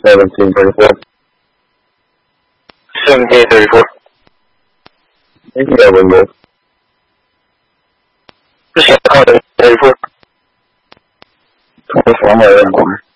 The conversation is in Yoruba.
1734. 1734. Maybe I will go. 不行，34。 24 more than 1.